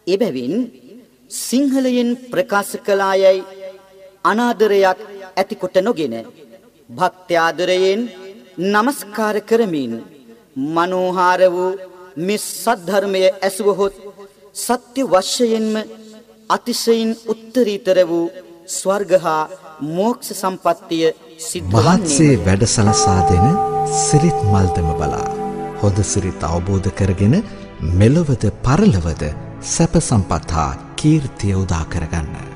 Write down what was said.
එබැවින් සිංහලයෙන් ප්‍රකාශ කළායයි අනාදරයක් ඇතිකොට නොගෙන භක්ත්‍යාදරයෙන් නමස්කාර කරමින් මනෝහාර වූ මේ සද්ධර්මය ඇසුවහොත් සත්‍ය වශයෙන්ම අතිශයින් උත්තරීතර වූ ස්වර්ග හා මෝක්ෂ සම්පත්තිය සිද්ධ වන්නේ. වැඩ සලසා දෙන සිරිත් මල්දම බලා හොඳ සිරිත් අවබෝධ කරගෙන මෙලොවද පරලොවද සැප සම්පත් හා කීර්තිය උදා කරගන්න.